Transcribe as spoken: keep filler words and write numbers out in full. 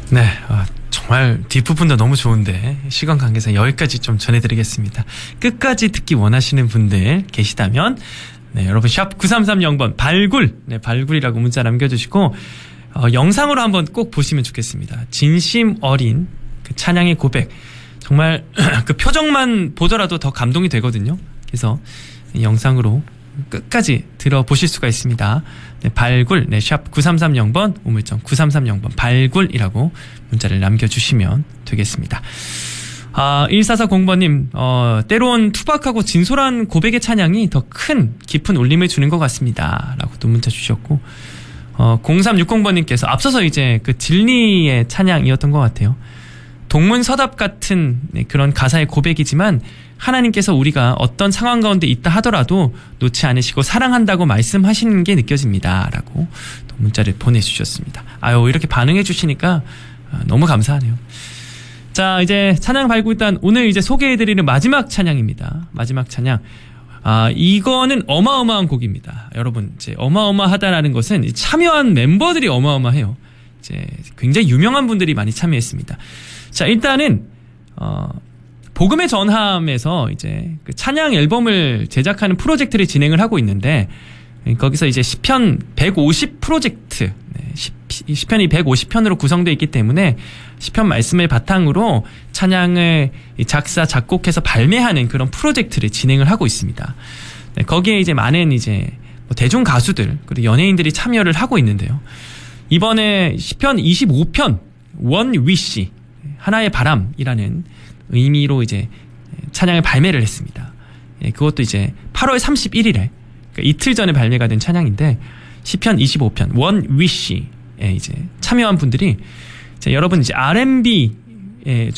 네, 아, 정말 뒷부분도 너무 좋은데 시간 관계상 여기까지 좀 전해드리겠습니다. 끝까지 듣기 원하시는 분들 계시다면 네, 여러분 샵 구삼삼영 번 발굴, 네, 발굴이라고 문자 남겨주시고 어, 영상으로 한번 꼭 보시면 좋겠습니다. 진심 어린 그 찬양의 고백, 정말 그 표정만 보더라도 더 감동이 되거든요. 그래서 영상으로 끝까지 들어보실 수가 있습니다. 네, 발굴, 네, 샵 구삼삼영 번, 우물정 구삼삼영 번 발굴이라고 문자를 남겨주시면 되겠습니다. 아, 일사사공 번님, 어, 때론 투박하고 진솔한 고백의 찬양이 더 큰 깊은 울림을 주는 것 같습니다. 라고 또 문자 주셨고, 어, 공삼육공 번님께서 앞서서 이제 그 진리의 찬양이었던 것 같아요. 동문서답 같은 네, 그런 가사의 고백이지만 하나님께서 우리가 어떤 상황 가운데 있다 하더라도 놓지 않으시고 사랑한다고 말씀하시는 게 느껴집니다. 라고 또 문자를 보내주셨습니다. 아유, 이렇게 반응해 주시니까 너무 감사하네요. 자, 이제 찬양 발굴단 오늘 이제 소개해드리는 마지막 찬양입니다. 마지막 찬양. 아, 이거는 어마어마한 곡입니다. 여러분, 이제 어마어마하다라는 것은 참여한 member들이 어마어마해요. 이제 굉장히 유명한 분들이 많이 참여했습니다. 자, 일단은 어, 복음의 전함에서 이제 그 찬양 앨범을 제작하는 프로젝트를 진행을 하고 있는데 거기서 이제 시편 백오십 프로젝트, 네, 시편이 백오십 편으로 구성되어 있기 때문에 시편 말씀을 바탕으로 찬양을 작사 작곡해서 발매하는 그런 프로젝트를 진행을 하고 있습니다. 네, 거기에 이제 많은 이제 뭐 대중 가수들 그리고 연예인들이 참여를 하고 있는데요. 이번에 시편 이십오 편 One Wish, 하나의 바람이라는 의미로 이제 찬양을 발매를 했습니다. 예, 그것도 이제 팔월 삼십일일에 그러니까 이틀 전에 발매가 된 찬양인데 시편 이십오 편 One Wish에 이제 참여한 분들이 이제 여러분 이제 알앤비